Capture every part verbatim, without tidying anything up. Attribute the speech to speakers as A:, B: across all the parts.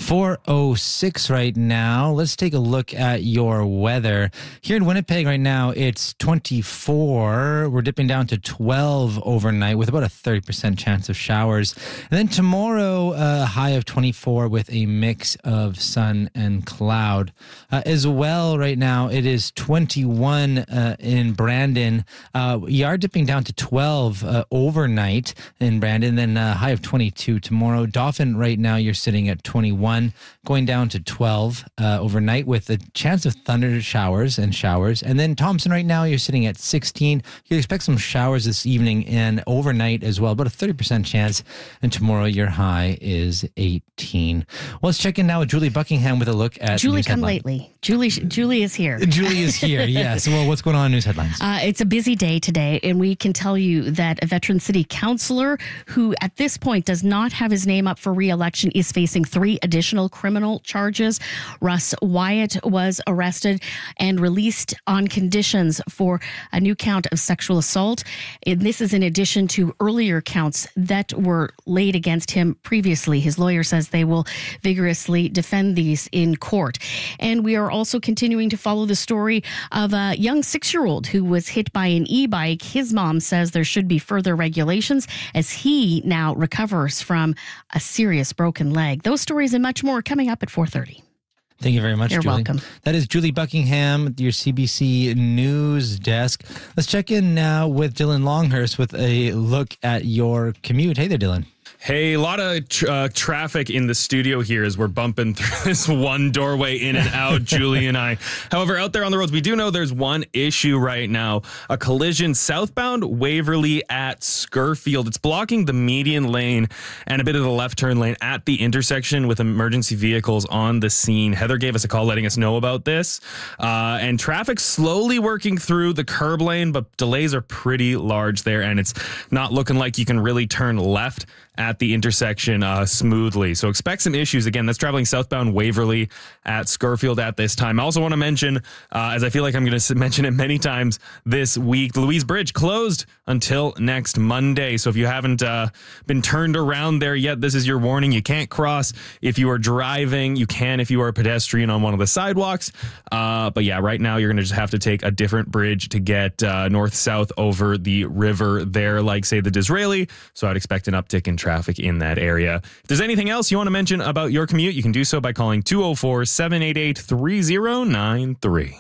A: four oh six right now. Let's take a look at your weather. Here in Winnipeg right now, it's twenty-four. We're dipping down to twelve overnight with about a thirty percent chance of showers. And then tomorrow, a high of twenty-four with a mix of sun and cloud. Uh, as well, right now, it is twenty-one uh, in Brandon. Uh, we are dipping down to twelve uh, overnight in Brandon, then a high of twenty-two tomorrow. Dauphin right now, you're sitting at twenty-one, going down to twelve uh, overnight with a chance of thunder showers and showers. And then Thompson right now, you're sitting at sixteen. You expect some showers this evening and overnight as well, about a thirty percent chance. And tomorrow, your high is eighteen. Well, let's check in now with Julie Buckingham with a look at
B: Julie,
A: news
B: come
A: headline.
B: lately. Julie, Julie is here.
A: Julie is here, yes. Well, what's going on in news headlines?
B: Uh, it's a busy day today, and we can tell you that a veteran city councillor who at this point does not have his name up for re-election is facing three additional criminal charges. Russ Wyatt was arrested and released on conditions for a new count of sexual assault. And this is in addition to earlier counts that were laid against him previously. His lawyer says they will vigorously defend these in court. And we are also continuing to follow the story of a young six-year-old who was hit by an e-bike. His mom says there should be further regulations as he now recovers from a serious broken leg. Those stories and much more coming up at four thirty.
A: Thank you very much,
B: You're
A: Julie.
B: welcome.
A: That is Julie Buckingham, your C B C News desk. Let's check in now with Dylan Longhurst with a look at your commute. Hey there, Dylan.
C: Hey, a lot of tr- uh, traffic in the studio here as we're bumping through this one doorway in and out, Julie and I. However, out there on the roads, we do know there's one issue right now. A collision southbound Waverly at Scurfield. It's blocking the median lane and a bit of the left turn lane at the intersection with emergency vehicles on the scene. Heather gave us a call letting us know about this. Uh, and traffic slowly working through the curb lane, but delays are pretty large there, and it's not looking like you can really turn left at the intersection uh, smoothly. So expect some issues. Again, that's traveling southbound Waverly at Scurfield at this time. I also want to mention, uh, as I feel like I'm going to mention it many times this week, the Louise Bridge closed until next Monday. So if you haven't uh, been turned around there yet, this is your warning. You can't cross if you are driving. You can if you are a pedestrian on one of the sidewalks. Uh, but yeah, right now you're going to just have to take a different bridge to get uh, north-south over the river there, like, say, the Disraeli. So I'd expect an uptick in traffic. traffic in that area. If there's anything else you want to mention about your commute, you can do so by calling two oh four, seven eight eight, three oh nine three.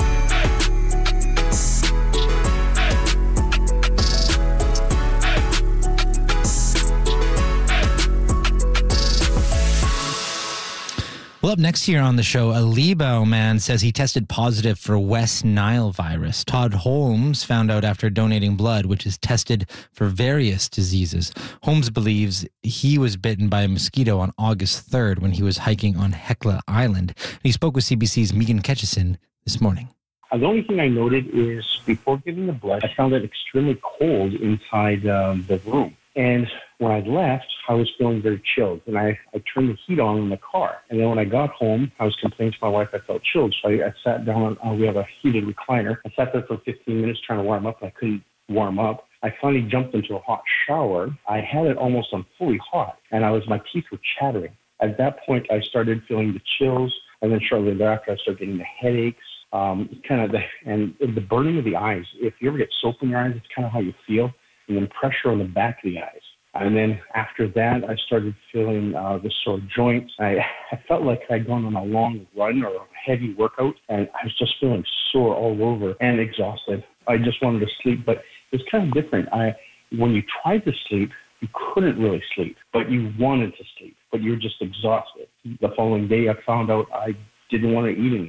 A: Well, up next here on the show, a Libau man says he tested positive for West Nile virus. Todd Holmes found out after donating blood, which is tested for various diseases. Holmes believes he was bitten by a mosquito on August third when he was hiking on Hecla Island. He spoke with C B C's Megan Ketchison this morning.
D: Uh, the only thing I noted is before giving the blood, I found it extremely cold inside um, the room. And when I left, I was feeling very chilled. And I, I turned the heat on in the car. And then when I got home, I was complaining to my wife I felt chilled. So I, I sat down. On, uh, we have a heated recliner. I sat there for fifteen minutes trying to warm up. And I couldn't warm up. I finally jumped into a hot shower. I had it almost on fully hot. And I was my teeth were chattering. At that point, I started feeling the chills. And then shortly thereafter, I started getting the headaches. Um, kind of the, and the burning of the eyes. If you ever get soap in your eyes, it's kind of how you feel. And then pressure on the back of the eyes. And then after that, I started feeling uh, the sore joints. I, I felt like I'd gone on a long run or a heavy workout, and I was just feeling sore all over and exhausted. I just wanted to sleep, but it was kind of different. I, when you tried to sleep, you couldn't really sleep, but you wanted to sleep, but you're just exhausted. The following day, I found out I didn't want to eat anything.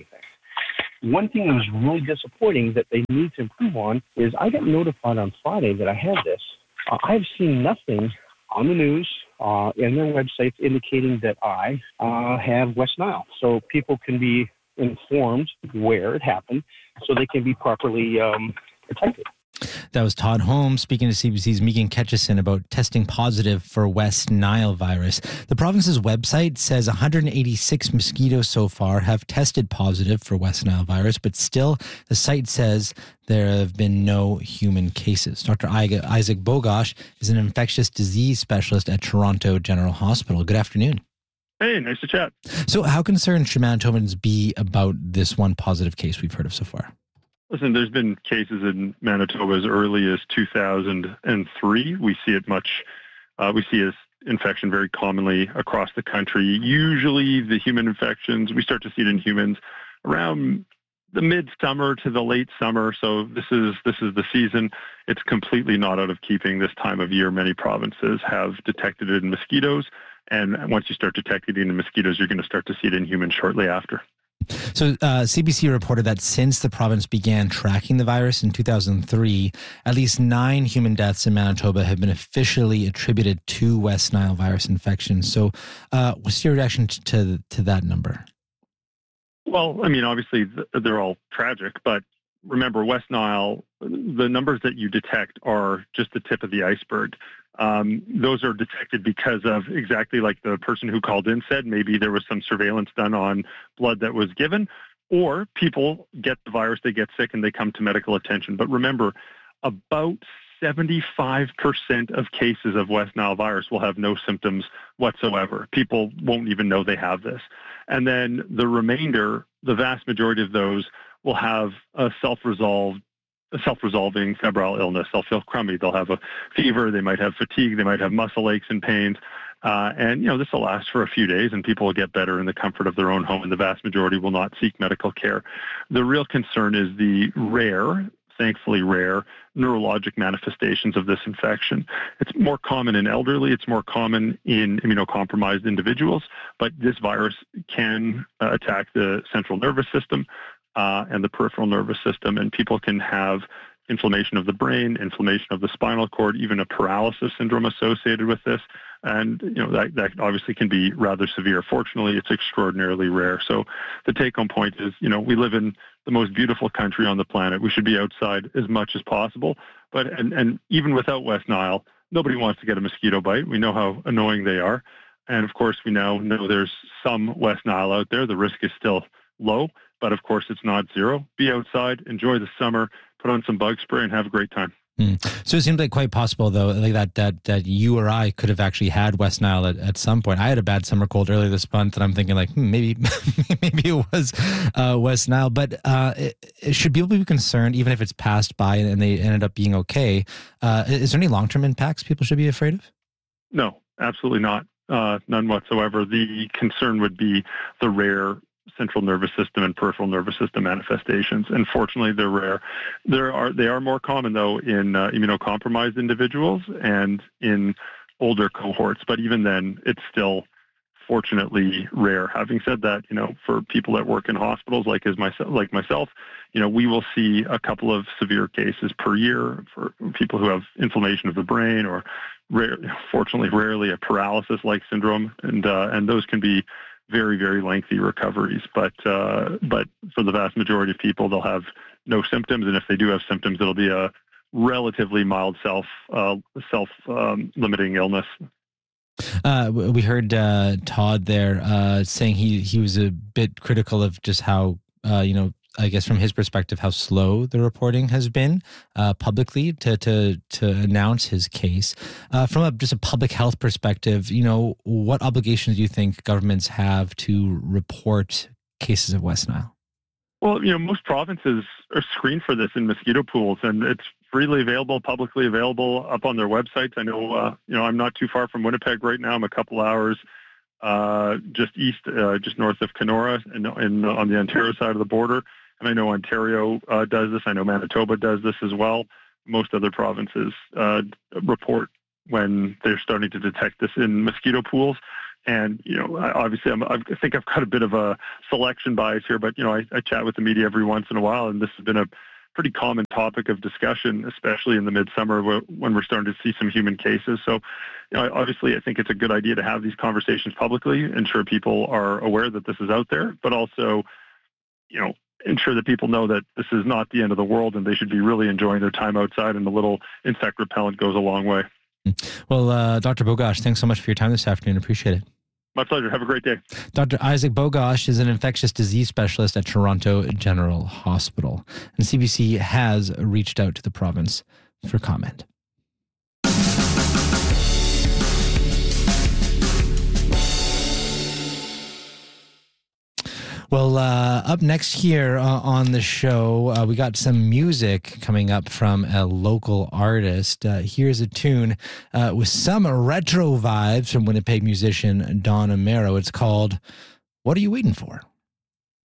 D: One thing that was really disappointing that they need to improve on is I got notified on Friday that I had this. Uh, I've seen nothing on the news, uh, in their websites indicating that I uh, have West Nile. So people can be informed where it happened so they can be properly um, protected.
A: That was Todd Holmes speaking to C B C's Megan Ketchison about testing positive for West Nile virus. The province's website says one hundred eighty-six mosquitoes so far have tested positive for West Nile virus, but still the site says there have been no human cases. Doctor Isaac Bogosh is an infectious disease specialist at Toronto General Hospital. Good afternoon.
E: Hey, nice to chat.
A: So how concerned should Manitobans be about this one positive case we've heard of so far?
E: Listen, there's been cases in Manitoba as early as two thousand three. We see it much, uh, we see this infection very commonly across the country. Usually the human infections, we start to see it in humans around the midsummer to the late summer. So this is this is the season. It's completely not out of keeping this time of year. Many provinces have detected it in mosquitoes. And once you start detecting it in mosquitoes, you're going to start to see it in humans shortly after.
A: So uh, C B C reported that since the province began tracking the virus in two thousand three, at least nine human deaths in Manitoba have been officially attributed to West Nile virus infection. So uh, what's your reaction to, to that number?
E: Well, I mean, obviously they're all tragic, but remember, West Nile, the numbers that you detect are just the tip of the iceberg. Um, those are detected because of exactly like the person who called in said, maybe there was some surveillance done on blood that was given, or people get the virus, they get sick, and they come to medical attention. But remember, about seventy-five percent of cases of West Nile virus will have no symptoms whatsoever. People won't even know they have this. And then the remainder, the vast majority of those, will have a self-resolved a self-resolving febrile illness. They'll feel crummy. They'll have a fever. They might have fatigue. They might have muscle aches and pains. Uh, and, you know, this will last for a few days and people will get better in the comfort of their own home, and the vast majority will not seek medical care. The real concern is the rare, thankfully rare, neurologic manifestations of this infection. It's more common in elderly. It's more common in immunocompromised individuals, but this virus can uh, attack the central nervous system, Uh, and the peripheral nervous system, and people can have inflammation of the brain, inflammation of the spinal cord, even a paralysis syndrome associated with this. And, you know, that, that obviously can be rather severe. Fortunately, it's extraordinarily rare. So the take-home point is, you know, we live in the most beautiful country on the planet. We should be outside as much as possible. But, and, and even without West Nile, nobody wants to get a mosquito bite. We know how annoying they are. And of course, we now know there's some West Nile out there. The risk is still low, but of course it's not zero. Be outside, enjoy the summer, put on some bug spray, and have a great time.
A: Mm. So it seems like quite possible, though, like that that that you or I could have actually had West Nile at, at some point. I had a bad summer cold earlier this month, and I'm thinking like hmm, maybe maybe it was uh, West Nile. But uh, it, it should people be concerned, even if it's passed by and they ended up being okay? Uh, is there any long term impacts people should be afraid of?
E: No, absolutely not. Uh, none whatsoever. The concern would be the rare central nervous system and peripheral nervous system manifestations. And fortunately, they're rare. There are they are more common though in uh, immunocompromised individuals and in older cohorts. But even then, it's still fortunately rare. Having said that, you know, for people that work in hospitals, like as myself, like myself, you know, we will see a couple of severe cases per year for people who have inflammation of the brain, or rare, fortunately, rarely a paralysis-like syndrome, and uh, and those can be very, very lengthy recoveries. But uh, but for the vast majority of people, they'll have no symptoms, and if they do have symptoms, it'll be a relatively mild self uh, self um, limiting illness.
A: Uh, we heard uh, Todd there uh, saying he he was a bit critical of just how uh, you know. I guess from his perspective, how slow the reporting has been uh, publicly to to to announce his case. Uh, from a, just a public health perspective, you know, what obligations do you think governments have to report cases of West Nile?
E: Well, you know, most provinces are screened for this in mosquito pools, and it's freely available, publicly available up on their websites. I know, uh, you know, I'm not too far from Winnipeg right now. I'm a couple hours uh, just east, uh, just north of Kenora, and, and on the Ontario side of the border. And I know Ontario uh, does this. I know Manitoba does this as well. Most other provinces uh, report when they're starting to detect this in mosquito pools. And, you know, obviously I'm, I think I've got a bit of a selection bias here, but, you know, I, I chat with the media every once in a while, and this has been a pretty common topic of discussion, especially in the midsummer when we're starting to see some human cases. So, you know, obviously I think it's a good idea to have these conversations publicly, ensure people are aware that this is out there, but also, you know, ensure that people know that this is not the end of the world and they should be really enjoying their time outside, and the little insect repellent goes a long way.
A: Well, uh, Doctor Bogosh, thanks so much for your time this afternoon. Appreciate it.
E: My pleasure. Have a great day.
A: Doctor Isaac Bogosh is an infectious disease specialist at Toronto General Hospital, and C B C has reached out to the province for comment. Well, uh, up next here uh, on the show, uh, we got some music coming up from a local artist. Uh, here's a tune uh, with some retro vibes from Winnipeg musician Don Amero. It's called What Are You Waiting For?